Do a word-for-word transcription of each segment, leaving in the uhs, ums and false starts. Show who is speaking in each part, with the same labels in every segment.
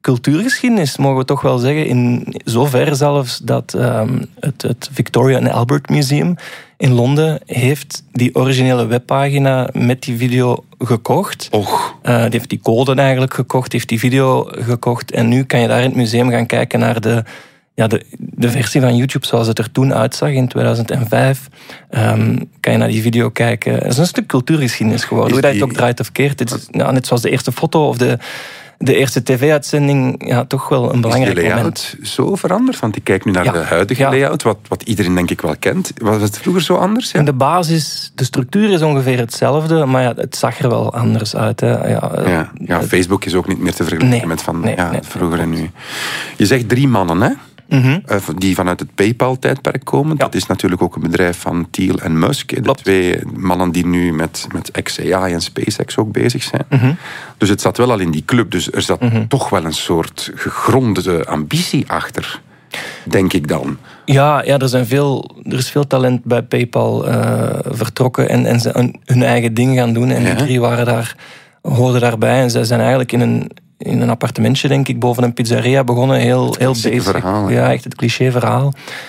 Speaker 1: cultuurgeschiedenis, mogen we toch wel zeggen. In zover zelfs dat um, het, het Victoria and Albert Museum in Londen heeft die originele webpagina met die video gekocht.
Speaker 2: Och.
Speaker 1: Uh, die heeft die code eigenlijk gekocht, heeft die video gekocht. En nu kan je daar in het museum gaan kijken naar de, ja, de, de versie van YouTube zoals het er toen uitzag in tweeduizend vijf. Um, kan je naar die video kijken. Het is een stuk cultuurgeschiedenis geworden. Hoe dat je het ook draait of keert. Het is, ja, net zoals de eerste foto of de... De eerste tv-uitzending, ja, toch wel een belangrijk moment.
Speaker 2: Is de layout zo veranderd? Want ik kijk nu naar
Speaker 1: ja.
Speaker 2: de huidige ja. layout, wat, wat iedereen denk ik wel kent. Was het vroeger zo anders? Ja?
Speaker 1: In de basis, de structuur is ongeveer hetzelfde, maar ja, het zag er wel anders uit. Hè. Ja,
Speaker 2: ja. ja, Facebook is ook niet meer te vergelijken
Speaker 1: nee,
Speaker 2: met van
Speaker 1: nee,
Speaker 2: ja,
Speaker 1: nee,
Speaker 2: vroeger en nu. Je zegt drie mannen, hè?
Speaker 1: Mm-hmm.
Speaker 2: Die vanuit het PayPal-tijdperk komen. Ja. Dat is natuurlijk ook een bedrijf van Thiel en Musk. De
Speaker 1: Klopt.
Speaker 2: twee mannen die nu met, met X A I en SpaceX ook bezig zijn.
Speaker 1: Mm-hmm.
Speaker 2: Dus het zat wel al in die club. Dus er zat
Speaker 1: mm-hmm.
Speaker 2: toch wel een soort gegronde ambitie achter, denk ik dan.
Speaker 1: Ja, ja er, zijn veel, er is veel talent bij PayPal uh, vertrokken en, en ze hun eigen ding gaan doen. En ja. die drie waren daar, hoorden daarbij. En zij zijn eigenlijk in een... in een appartementje, denk ik, boven een pizzeria begonnen. Heel, heel basic.
Speaker 2: Verhaal,
Speaker 1: ja, echt het cliché verhaal.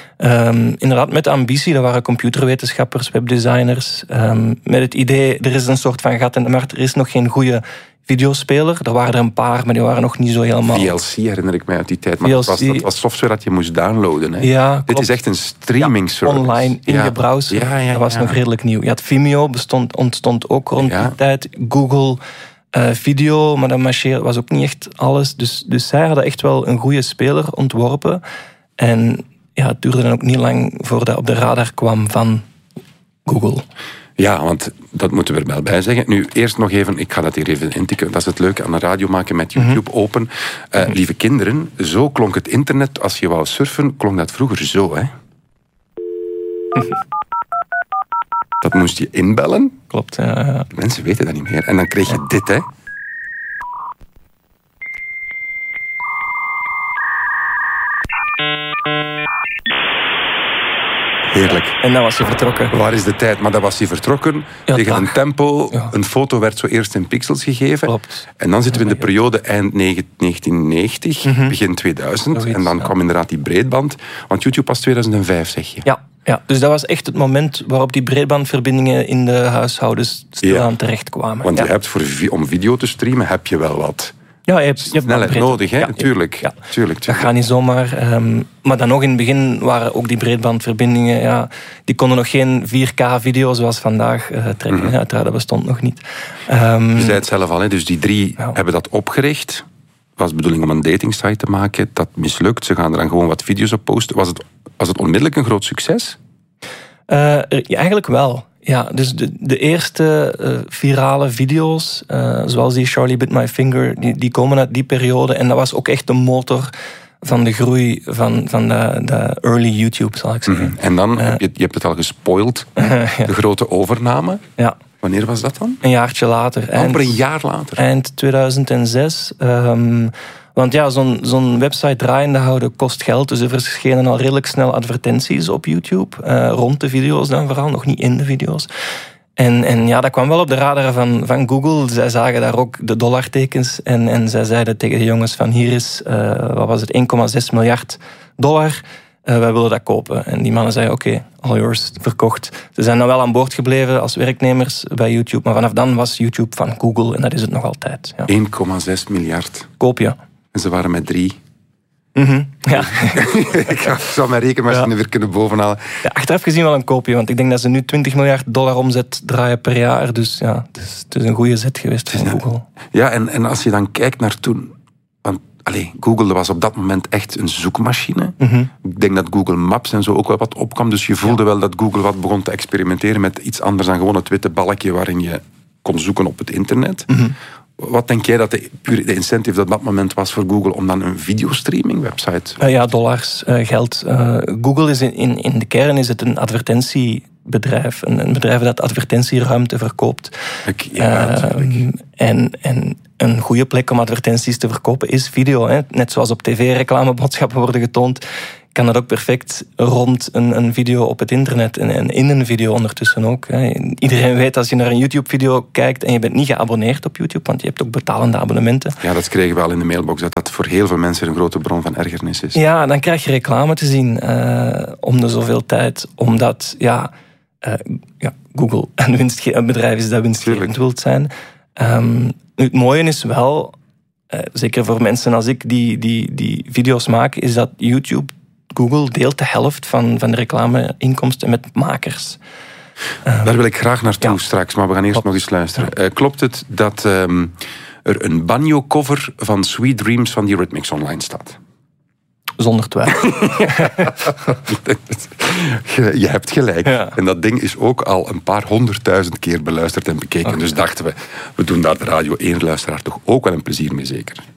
Speaker 1: Um, inderdaad, met ambitie. Dat waren computerwetenschappers, webdesigners. Um, met het idee, er is een soort van gat in de markt. Er is nog geen goede videospeler. Er waren er een paar, maar die waren nog niet zo helemaal...
Speaker 2: V L C herinner ik mij uit die tijd. Maar dat was, dat was software dat je moest downloaden. Hè.
Speaker 1: Ja,
Speaker 2: Dit is echt een streaming
Speaker 1: ja,
Speaker 2: service.
Speaker 1: Online, in
Speaker 2: ja.
Speaker 1: je browser.
Speaker 2: Ja, ja,
Speaker 1: dat was
Speaker 2: ja.
Speaker 1: nog redelijk nieuw. Ja, het Vimeo bestond, ontstond ook rond
Speaker 2: ja.
Speaker 1: die tijd. Google... Uh, video, maar dat marcheerde was ook niet echt alles. Dus, dus zij hadden echt wel een goede speler ontworpen. En ja, het duurde dan ook niet lang voordat dat op de radar kwam van Google.
Speaker 2: Ja, want dat moeten we er wel bij zeggen. Nu, eerst nog even, ik ga dat hier even intikken. Dat is het leuke aan de radio maken met YouTube mm-hmm. open. Uh, mm-hmm. Lieve kinderen, zo klonk het internet. Als je wou surfen, klonk dat vroeger zo, hè? Dat moest je inbellen.
Speaker 1: Klopt, ja, ja.
Speaker 2: Mensen weten dat niet meer. En dan kreeg je dit, hè. Heerlijk.
Speaker 1: En dan was je vertrokken.
Speaker 2: Waar is de tijd? Maar dan was hij vertrokken. Ja, tegen dag. Een tempo. Ja. Een foto werd zo eerst in pixels gegeven.
Speaker 1: Klopt.
Speaker 2: En dan zitten we in de periode eind negentien negentig, mm-hmm. begin tweeduizend. Zoiets, en dan ja. kwam inderdaad die breedband. Want YouTube was tweeduizend vijf, zeg je.
Speaker 1: Ja. Ja, dus dat was echt het moment waarop die breedbandverbindingen in de huishoudens stilaan ja. terechtkwamen.
Speaker 2: Want
Speaker 1: ja.
Speaker 2: je hebt voor, om video te streamen heb je wel wat
Speaker 1: ja, je hebt, je hebt
Speaker 2: snelheid nodig, hè?
Speaker 1: Ja,
Speaker 2: tuurlijk.
Speaker 1: Ja.
Speaker 2: Tuurlijk, tuurlijk.
Speaker 1: Dat gaat niet zomaar. Um, maar dan nog in het begin waren ook die breedbandverbindingen, ja, die konden nog geen vier K-video zoals vandaag uh, trekken. Mm-hmm. Ja, uiteraard, dat bestond nog niet. Um,
Speaker 2: je zei het zelf al, hè? Dus die drie ja. hebben dat opgericht. Was de bedoeling om een datingsite te maken. Dat mislukt. Ze gaan er dan gewoon wat video's op posten. Was het, was het onmiddellijk een groot succes?
Speaker 1: Uh, ja, eigenlijk wel. Ja, dus de, de eerste uh, virale video's, uh, zoals die Charlie Bit My Finger, die, die komen uit die periode. En dat was ook echt de motor van de groei van, van de, de early YouTube, zal ik zeggen.
Speaker 2: Mm-hmm. En dan, uh, heb je, je hebt het al gespoild, uh, ja. de grote overname.
Speaker 1: Ja.
Speaker 2: Wanneer was dat dan?
Speaker 1: Een jaartje later.
Speaker 2: Amper een jaar later?
Speaker 1: Eind tweeduizend zes. Um, want ja, zo'n, zo'n website draaiende houden kost geld. Dus er verschenen al redelijk snel advertenties op YouTube. Uh, rond de video's dan vooral, nog niet in de video's. En, en ja, dat kwam wel op de radar van, van Google. Zij zagen daar ook de dollartekens. En, en zij zeiden tegen de jongens van hier is, uh, wat was het, één komma zes miljard dollar. Uh, wij willen dat kopen. En die mannen zeiden, oké, okay, all yours, verkocht. Ze zijn dan wel aan boord gebleven als werknemers bij YouTube. Maar vanaf dan was YouTube van Google en dat is het nog altijd. Ja.
Speaker 2: één komma zes miljard.
Speaker 1: Koop je.
Speaker 2: En ze waren met drie.
Speaker 1: Mm-hmm. Ja.
Speaker 2: Ik zou mijn rekenmachine ja. weer kunnen bovenhalen.
Speaker 1: Ja, achteraf gezien wel een koopje, want ik denk dat ze nu twintig miljard dollar omzet draaien per jaar. Dus ja, het is, het is een goede zet geweest van
Speaker 2: ja.
Speaker 1: Google.
Speaker 2: Ja, en, en als je dan kijkt naar toen... Want, allez, Google was op dat moment echt een zoekmachine.
Speaker 1: Mm-hmm.
Speaker 2: Ik denk dat Google Maps en zo ook wel wat opkwam. Dus je voelde ja. wel dat Google wat begon te experimenteren met iets anders dan gewoon het witte balkje waarin je kon zoeken op het internet.
Speaker 1: Mm-hmm.
Speaker 2: Wat denk jij dat de, de incentive op dat moment was voor Google om dan een videostreaming website?
Speaker 1: Uh, ja, dollars, uh, geld. Uh, Google is in, in, in de kern is het een advertentiebedrijf. Een, een bedrijf dat advertentieruimte verkoopt.
Speaker 2: Ik, ja,
Speaker 1: uh, en, en een goede plek om advertenties te verkopen is video. Hè. Net zoals op tv reclameboodschappen worden getoond, kan dat ook perfect rond een, een video op het internet en, en in een video ondertussen ook. Hè. Iedereen weet als je naar een YouTube-video kijkt en je bent niet geabonneerd op YouTube, want je hebt ook betalende abonnementen.
Speaker 2: Ja, dat kregen we al in de mailbox, dat dat voor heel veel mensen een grote bron van ergernis is.
Speaker 1: Ja, dan krijg je reclame te zien uh, om de zoveel tijd, omdat ja, uh, ja, Google een, winstge- een bedrijf is dat winstgevend wil zijn. Um, het mooie is wel, uh, zeker voor mensen als ik die, die, die video's maken, is dat YouTube, Google deelt de helft van, van de reclameinkomsten met makers.
Speaker 2: Um, Daar wil ik graag naartoe
Speaker 1: ja.
Speaker 2: straks, maar we gaan eerst klopt. nog eens luisteren. Ja. Uh, klopt het dat um, er een banjo-cover van Sweet Dreams van The Rhythmics online staat?
Speaker 1: Zonder twijfel.
Speaker 2: Je hebt gelijk.
Speaker 1: Ja.
Speaker 2: En dat ding is ook al een paar honderdduizend keer beluisterd en bekeken. Okay. Dus dachten we, we doen daar de Radio één luisteraar toch ook wel een plezier mee, zeker.